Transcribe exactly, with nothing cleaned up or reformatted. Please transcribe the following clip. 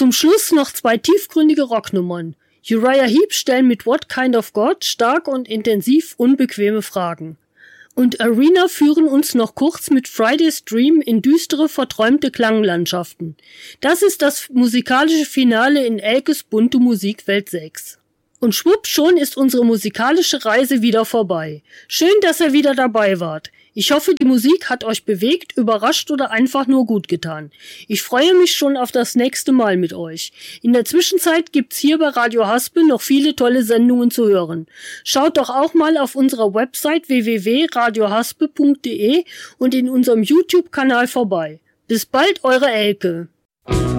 Zum Schluss noch zwei tiefgründige Rocknummern. Uriah Heep stellen mit What Kind of God stark und intensiv unbequeme Fragen. Und Arena führen uns noch kurz mit Friday's Dream in düstere, verträumte Klanglandschaften. Das ist das musikalische Finale in Elkes bunte Musikwelt sechs. Und schwupp, schon ist unsere musikalische Reise wieder vorbei. Schön, dass ihr wieder dabei wart. Ich hoffe, die Musik hat euch bewegt, überrascht oder einfach nur gut getan. Ich freue mich schon auf das nächste Mal mit euch. In der Zwischenzeit gibt's hier bei Radio Haspel noch viele tolle Sendungen zu hören. Schaut doch auch mal auf unserer Website w w w punkt radio haspel punkt de und in unserem YouTube-Kanal vorbei. Bis bald, eure Elke.